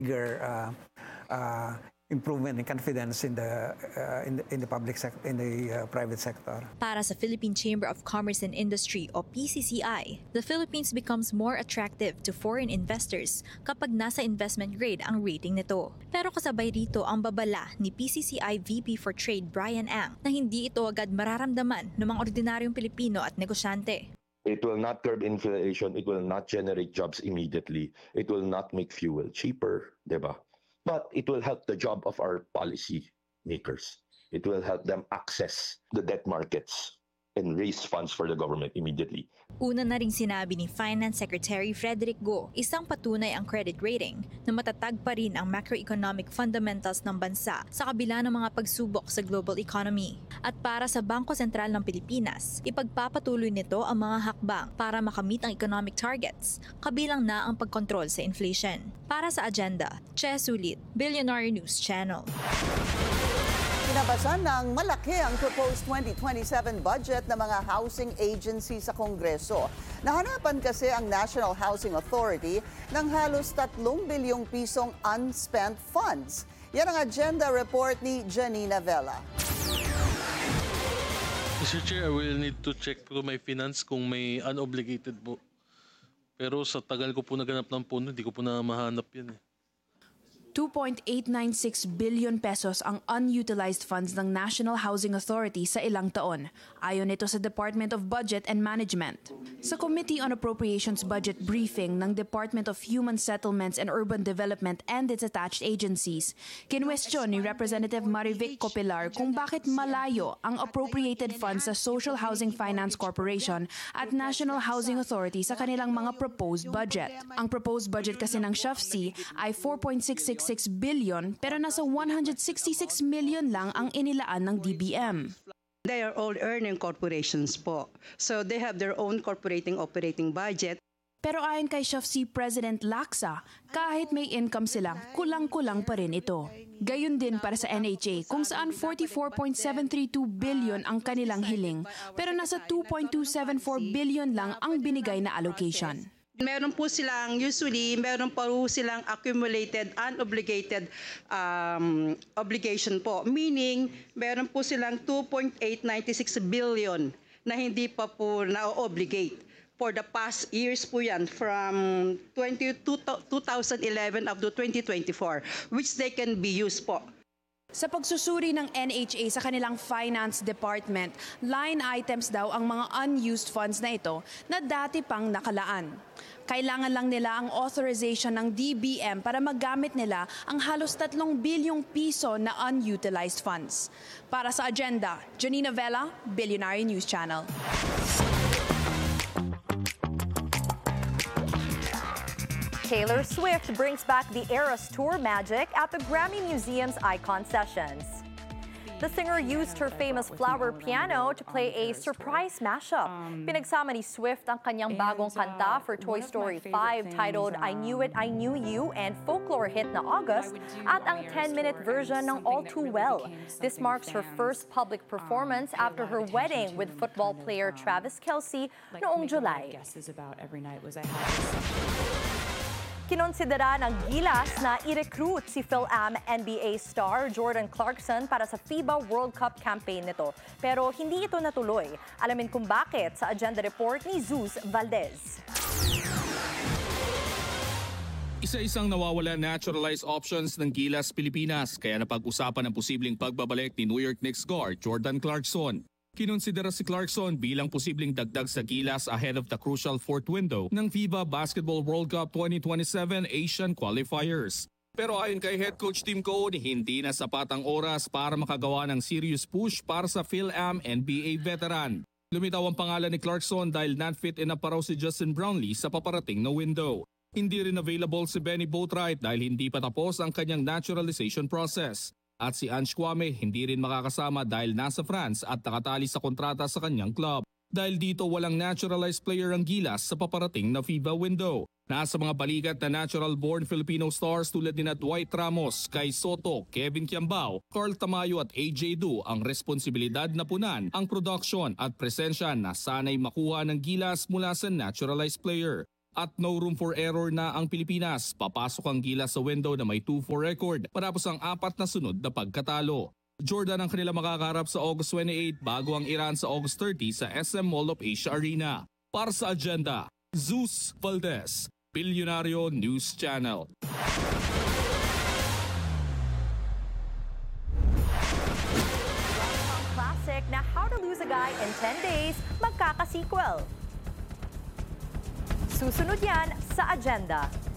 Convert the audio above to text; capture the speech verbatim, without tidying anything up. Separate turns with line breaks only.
bigger uh, uh, improvement in confidence in the uh, in the, in the public sector, in the uh, private sector.
Para sa Philippine Chamber of Commerce and Industry o P C C I, the Philippines becomes more attractive to foreign investors kapag nasa investment grade ang rating nito. Pero kasabay rito ang babala ni P C C I V P for Trade Brian Ang na hindi ito agad mararamdaman ng mga ordinaryong Pilipino at negosyante.
It will not curb inflation, it will not generate jobs immediately, it will not make fuel cheaper, di ba? But it will help the job of our policy makers. It will help them access the debt markets and raise funds for the government immediately.
Una na ring sinabi ni Finance Secretary Frederick Go, isang patunay ang credit rating na matatag pa rin ang macroeconomic fundamentals ng bansa sa kabila ng mga pagsubok sa global economy. At para sa Bangko Sentral ng Pilipinas, ipagpapatuloy nito ang mga hakbang para makamit ang economic targets, kabilang na ang pagkontrol sa inflation. Para sa agenda, Che Sulit, Billionaire News Channel.
Pinabasan ng malaki ang proposed twenty twenty-seven budget ng mga housing agency sa Kongreso. Nahanapan kasi ang National Housing Authority ng halos tatlong bilyong pisong unspent funds. Yan ang agenda report ni Janina Vela.
Mister Chair, I will need to check through my finance kung may unobligated po. Pero sa tagal ko po naganap ng pondo, hindi ko po na mahanap yan eh.
two point eight nine six billion pesos ang unutilized funds ng National Housing Authority sa ilang taon, ayon nito sa Department of Budget and Management. Sa Committee on Appropriations budget briefing ng Department of Human Settlements and Urban Development and its attached agencies, kinwestiyon ni Representative Marivic Copilar kung bakit malayo ang appropriated funds sa Social Housing Finance Corporation at National Housing Authority sa kanilang mga proposed budget. Ang proposed budget kasi ng S H U F C ay four point six six six billion pero nasa one hundred sixty-six million lang ang inilaan ng D B M.
They are all earning corporations po. So they have their own corporating operating budget.
Pero ayon kay S H U F C President Laksa, kahit may income sila, kulang-kulang pa rin ito. Gayun din para sa N H A kung saan forty-four point seven three two billion ang kanilang hiling pero nasa two point two seven four billion lang ang binigay na allocation.
Meron po silang, usually, meron po silang accumulated, unobligated um, obligation po. Meaning, meron po silang two point eight nine six billion na hindi pa po na-obligate. For the past years po yan, from two thousand eleven up to twenty twenty-four, which they can be used po.
Sa pagsusuri ng N H A sa kanilang finance department, line items daw ang mga unused funds na ito na dati pang nakalaan. Kailangan lang nila ang authorization ng D B M para magamit nila ang halos tatlong bilyong piso na unutilized funds. Para sa agenda, Janina Vela, Billionaire News Channel.
Taylor Swift brings back the Eras Tour magic at the Grammy Museum's Icon Sessions. The singer used her famous flower piano to play a surprise mashup. Pinagsama ni Swift ang kanyang bagong kanta for Toy Story five titled I Knew It, I Knew You and folklore hit na August at ang ten-minute version ng All Too Well. This marks her first public performance after her wedding with football player Travis Kelce noong July. Kinonsidera ng Gilas na i-recruit si Phil-Am N B A star Jordan Clarkson para sa FIBA World Cup campaign nito. Pero hindi ito natuloy. Alamin kung bakit sa agenda report ni Zeus Valdez.
Isa-isang nawawala naturalized options ng Gilas Pilipinas kaya napag-usapan ang posibleng pagbabalik ni New York Knicks guard Jordan Clarkson. Kinonsidera si Clarkson bilang posibleng dagdag sa Gilas ahead of the crucial fourth window ng FIBA Basketball World Cup twenty twenty-seven Asian Qualifiers. Pero ayon kay Head Coach Tim Cone, hindi na sapat ang oras para makagawa ng serious push para sa Phil-Am N B A veteran. Lumitaw ang pangalan ni Clarkson dahil non-fit enough pa raw si Justin Brownlee sa paparating na window. Hindi rin available si Benny Boatwright dahil hindi pa tapos ang kanyang naturalization process. At si Ange Kwame hindi rin makakasama dahil nasa France at nakatali sa kontrata sa kanyang club. Dahil dito walang naturalized player ang Gilas sa paparating na FIBA window. Nasa mga balikat na natural-born Filipino stars tulad ni Dwight Ramos, Kai Soto, Kevin Kiambao, Carl Tamayo at A J Du ang responsibilidad na punan ang production at presensya na sanay makuha ng Gilas mula sa naturalized player. At no room for error na ang Pilipinas. Papasok ang Gilas sa window na may two four record matapos ang apat na sunod na pagkatalo. Jordan ang kanila makakaharap sa August twenty-eighth bago ang Iran sa August thirty sa S M Mall of Asia Arena. Para sa Agenda, Zeus Valdez, Bilyonaryo News Channel.
Classic na How to Lose a Guy in ten days magkaka-sequel. Susunod yan sa Agenda.